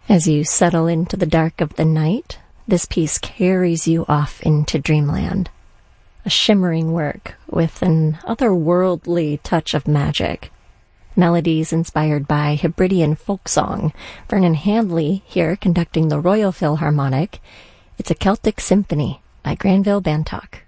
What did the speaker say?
As you settle into the dark of the night, this piece carries you off into dreamland. A shimmering work with an otherworldly touch of magic. Melodies inspired by Hebridean folk song. Vernon Handley here conducting the Royal Philharmonic. It's a Celtic Symphony by Granville Bantock.